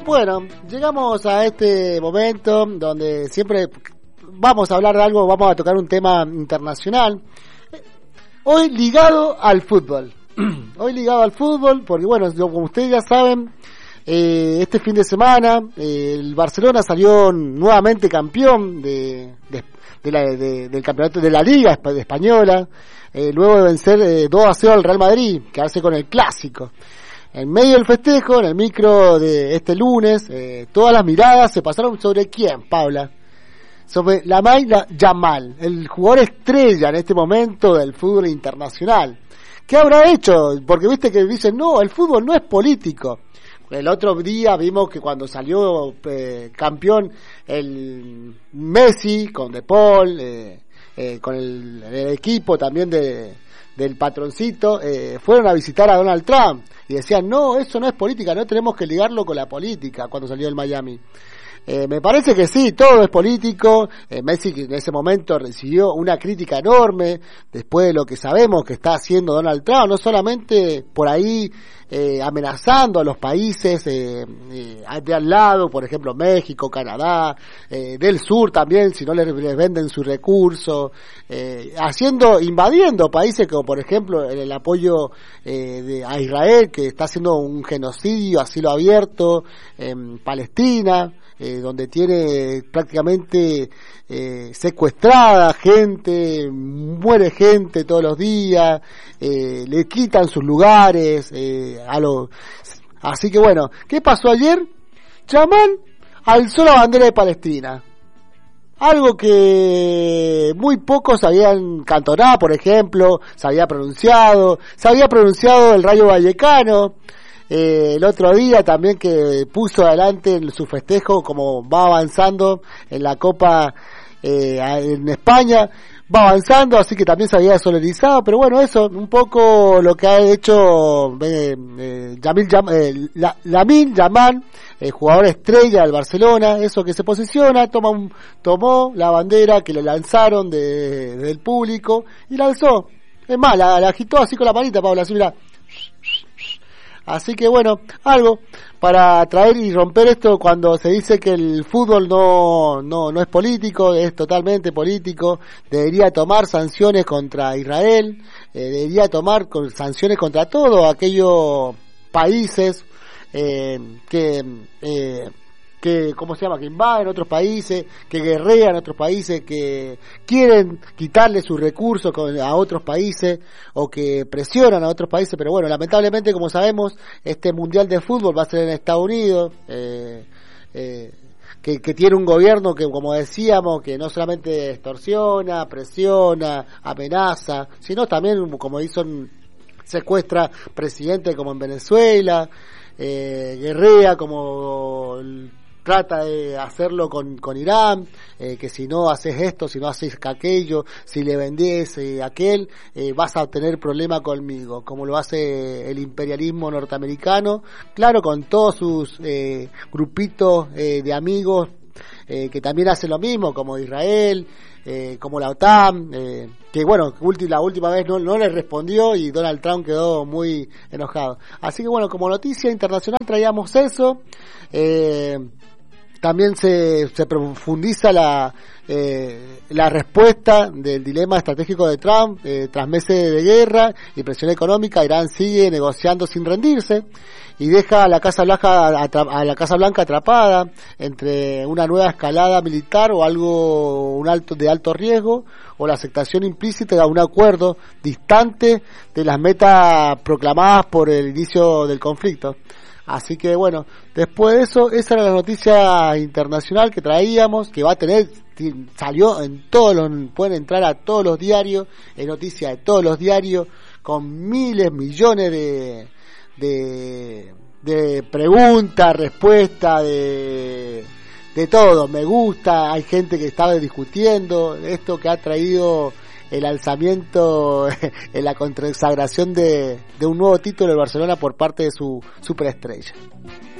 Bueno, llegamos a este momento donde siempre vamos a hablar de algo, vamos a tocar un tema internacional. Hoy ligado al fútbol. Hoy ligado al fútbol, porque bueno, como ustedes ya saben, este fin de semana el Barcelona salió nuevamente campeón del campeonato de la Liga Española, luego de vencer 2-0 al Real Madrid, quedarse con el clásico. En medio del festejo, en el micro de este lunes, todas las miradas se pasaron sobre quién, Paula. Sobre Lamine Yamal, el jugador estrella en este momento del fútbol internacional. ¿Qué habrá hecho? Porque viste que dicen, no, el fútbol no es político. El otro día vimos que cuando salió campeón el Messi con De Paul, con el equipo también del patroncito, fueron a visitar a Donald Trump y decían, no, eso no es política, no tenemos que ligarlo con la política cuando salió del Miami. Me parece que sí, todo es político. Messi en ese momento recibió una crítica enorme después de lo que sabemos que está haciendo Donald Trump, no solamente por ahí amenazando a los países de al lado, por ejemplo México, Canadá, del sur también, si no les venden sus recursos, invadiendo países como por ejemplo el apoyo a Israel, que está haciendo un genocidio a cielo abierto en Palestina, donde tiene prácticamente secuestrada gente, muere gente todos los días, le quitan sus lugares, así que bueno, ¿qué pasó ayer? Yamal alzó la bandera de Palestina, algo que muy pocos habían cantonado, por ejemplo, se había pronunciado el Rayo Vallecano, el otro día también, que puso adelante en su festejo como va avanzando en la Copa en España, va avanzando, así que también se había solidarizado. Pero bueno, eso un poco lo que ha hecho Lamine Yamal, el jugador estrella del Barcelona, eso que se posiciona, tomó la bandera que le lanzaron del público y la alzó. Es más, la agitó así con la manita, Paula, así mira. Así que bueno, algo para traer y romper esto cuando se dice que el fútbol no es político, es totalmente político. Debería tomar sanciones contra Israel, debería tomar sanciones contra todos aquellos países que ¿cómo se llama? Que invaden otros países, que guerrean otros países, que quieren quitarle sus recursos a otros países o que presionan a otros países. Pero bueno, lamentablemente, como sabemos, este mundial de fútbol va a ser en Estados Unidos, que tiene un gobierno que, como decíamos, que no solamente extorsiona, presiona, amenaza, sino también, como hizo, secuestra presidente como en Venezuela, guerrea como trata de hacerlo con Irán, que si no haces esto, si no haces aquello, si le vendés aquel, vas a tener problema conmigo, como lo hace el imperialismo norteamericano, claro, con todos sus grupitos de amigos que también hacen lo mismo, como Israel, como la OTAN, que bueno, la última vez no le respondió y Donald Trump quedó muy enojado. Así que bueno, como noticia internacional traíamos eso. También se profundiza la respuesta del dilema estratégico de Trump. Tras meses de guerra y presión económica, Irán sigue negociando sin rendirse y deja a la Casa Blanca atrapada entre una nueva escalada militar o algo de alto riesgo, o la aceptación implícita de un acuerdo distante de las metas proclamadas por el inicio del conflicto. Así que bueno, después de eso, esa era la noticia internacional que traíamos, que va a tener, salió en pueden entrar a todos los diarios, es noticia de todos los diarios, con millones de preguntas, respuestas, de todo, me gusta, hay gente que estaba discutiendo esto que ha traído el alzamiento en la consagración de un nuevo título del Barcelona por parte de su superestrella.